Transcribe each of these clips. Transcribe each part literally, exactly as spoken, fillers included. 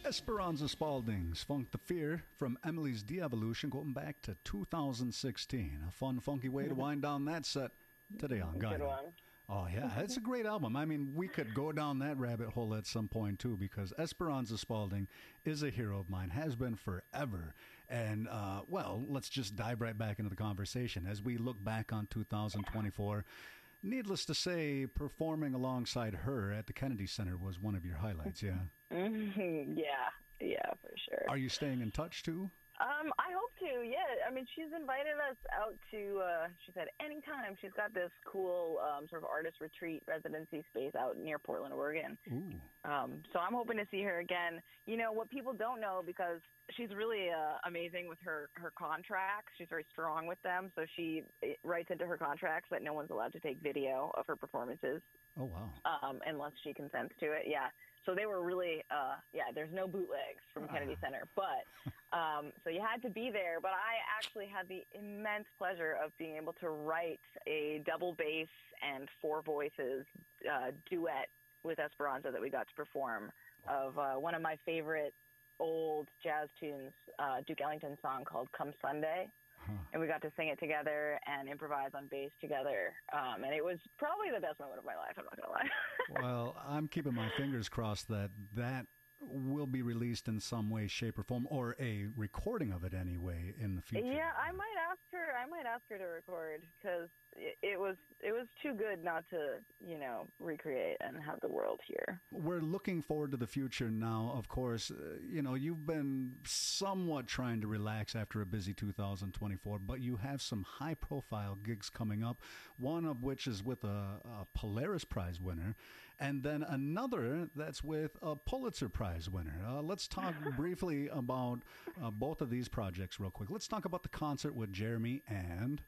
Esperanza Spalding's Funk the Fear from Emily's De-Evolution going back to two thousand sixteen. A fun, funky way to wind down that set today on Guide. Good one. Oh, yeah, it's a great album. I mean, we could go down that rabbit hole at some point, too, because Esperanza Spalding is a hero of mine, has been forever. And, uh, well, let's just dive right back into the conversation. As we look back on two thousand twenty-four, needless to say, performing alongside her at the Kennedy Center was one of your highlights, yeah? Mm-hmm. Yeah, yeah, for sure. Are you staying in touch, too? Um, I hope to, yeah. I mean, she's invited us out to, uh, she said, anytime. She's got this cool um, sort of artist retreat residency space out near Portland, Oregon. Ooh. Um, so I'm hoping to see her again. You know, what people don't know, because she's really uh, amazing with her, her contracts. She's very strong with them. So she writes into her contracts that no one's allowed to take video of her performances. Oh, wow. Um, unless she consents to it, yeah. So they were really, uh, yeah, there's no bootlegs from Kennedy Center. But, um, so you had to be there. But I actually had the immense pleasure of being able to write a double bass and four voices uh, duet with Esperanza that we got to perform of uh, one of my favorite old jazz tunes, uh, Duke Ellington song called Come Sunday. Huh. And we got to sing it together and improvise on bass together. Um, and it was probably the best moment of my life, I'm not going to lie. Well, I'm keeping my fingers crossed that that will be released in some way, shape, or form, or a recording of it anyway in the future. Yeah, I might ask her. I might ask her to record, because it, it was it was too good not to, you know, recreate and have the world hear. We're looking forward to the future now. Of course, uh, you know, you've been somewhat trying to relax after a busy two thousand twenty-four, but you have some high-profile gigs coming up. One of which is with a, a Polaris Prize winner, and then another that's with a Pulitzer Prize winner. Uh, let's talk briefly about uh, both of these projects real quick. Let's talk about the concert with Jeremy and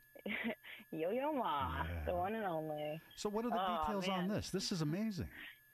Yo-Yo Ma, yeah. the one and only. So what are the oh, details man. on this? This is amazing.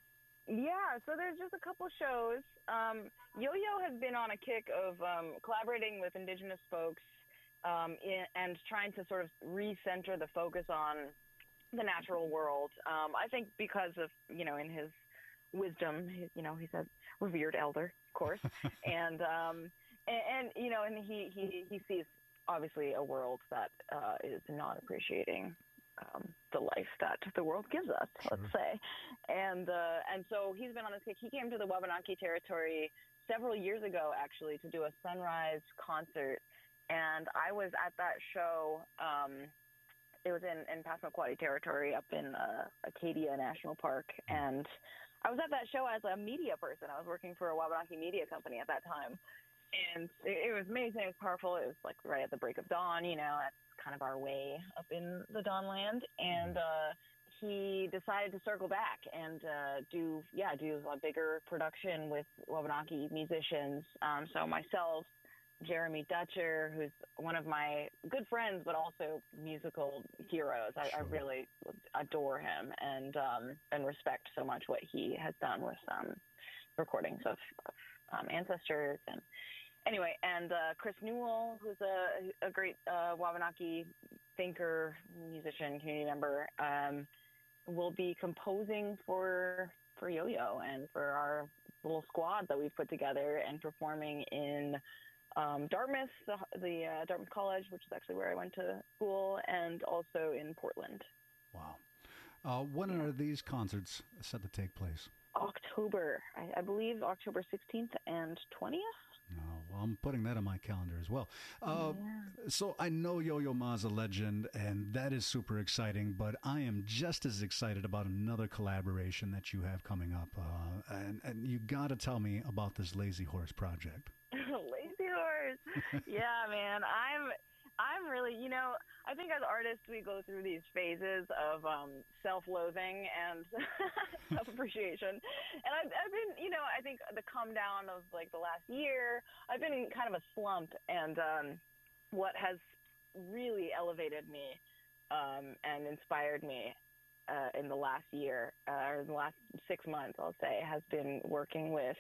Yeah, so there's just a couple shows. Um, Yo-Yo has been on a kick of um, collaborating with Indigenous folks um, in, and trying to sort of recenter the focus on the natural world. Um, I think because of, you know, in his wisdom, he, you know, he's a revered elder, of course, and, um, and and you know, and he he he sees obviously a world that uh, is not appreciating um, the life that the world gives us, sure. let's say, and uh, and so he's been on this kick. He came to the Wabanaki territory several years ago, actually, to do a sunrise concert, and I was at that show. Um, it was in in Passamaquoddy territory, up in uh, Acadia National Park, and I was at that show as a media person. I was working for a Wabanaki media company at that time. And it, it was amazing. It was powerful. It was like right at the break of dawn, you know, that's kind of our way up in the Dawnland. And uh, he decided to circle back and uh, do, yeah, do a bigger production with Wabanaki musicians. Um, so myself, Jeremy Dutcher, who's one of my good friends, but also musical heroes. I, I really adore him and um, and respect so much what he has done with um, recordings of, of um, ancestors. And anyway, and uh, Chris Newell, who's a, a great uh, Wabanaki thinker, musician, community member, um, will be composing for for Yo-Yo and for our little squad that we've put together and performing in Um, Dartmouth, the, the uh, Dartmouth College, which is actually where I went to school, and also in Portland. Wow. Uh, when yeah. are these concerts set to take place? October. I, I believe October sixteenth and twentieth. Oh, well, I'm putting that on my calendar as well. Uh, yeah. So I know Yo-Yo Ma's a legend, and that is super exciting, but I am just as excited about another collaboration that you have coming up. Uh, and, and you got to tell me about this Lazy Horse project. Lazy Horse. Yeah, man. I'm I'm really, you know, I think as artists we go through these phases of um, self-loathing and self-appreciation. And I've, I've been, you know, I think the come down of like the last year, I've been in kind of a slump. And um, what has really elevated me um, and inspired me uh, in the last year, uh, or in the last six months, I'll say, has been working with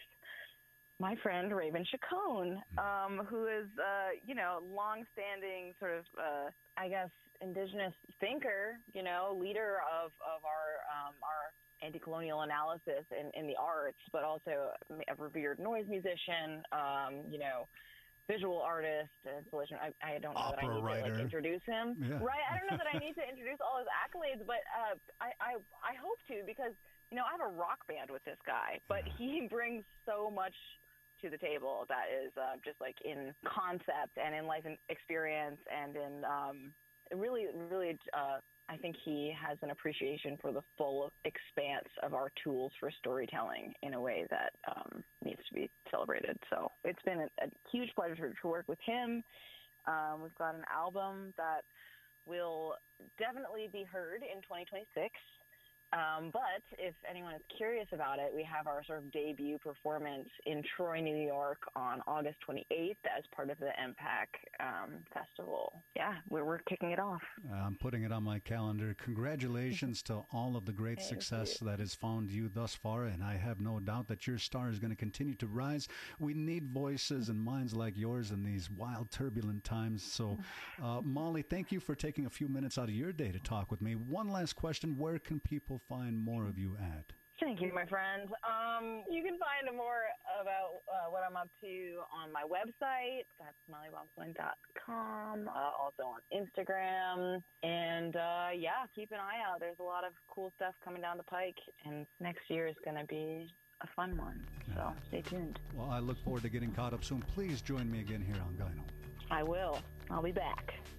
my friend Raven Chacon, um, who is, uh, you know, long-standing sort of, uh, I guess, indigenous thinker, you know, leader of, of our um, our anti-colonial analysis in, in the arts, but also a revered noise musician, um, you know, visual artist, installation. I, I don't know Opera that I need writer. to like introduce him, yeah. right? I don't know that I need to introduce all his accolades, but uh, I, I I hope to, because you know I have a rock band with this guy, but he brings so much to the table that is uh, just like in concept and in life and experience and in um, really, really, uh, I think he has an appreciation for the full expanse of our tools for storytelling in a way that um, needs to be celebrated. So it's been a, a huge pleasure to work with him. Um, we've got an album that will definitely be heard in twenty twenty-six. Um, but if anyone is curious about it, we have our sort of debut performance in Troy, New York on August twenty-eighth as part of the M PAC um, festival. Yeah, we're, we're kicking it off. I'm putting it on my calendar. Congratulations to all of the great Thank success you. that has found you thus far, and I have no doubt that your star is going to continue to rise. We need voices and minds like yours in these wild, turbulent times. So, uh, Molly, thank you for taking a few minutes out of your day to talk with me. One last question. Where can people find more of you at? Thank you, my friend. Um, you can find more about uh, what I'm up to on my website. That's molly boxline dot com. Uh, also on Instagram. And, uh, yeah, keep an eye out. There's a lot of cool stuff coming down the pike. And next year is going to be a fun one. So stay tuned. Well, I look forward to getting caught up soon. Please join me again here on Gyno. I will. I'll be back.